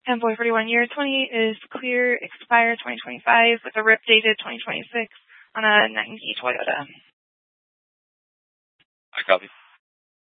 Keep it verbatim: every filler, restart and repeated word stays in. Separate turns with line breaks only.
Envoy forty-one year twenty is clear, expire twenty twenty-five with a R I P dated twenty twenty-six on a ninety Toyota.
I copy.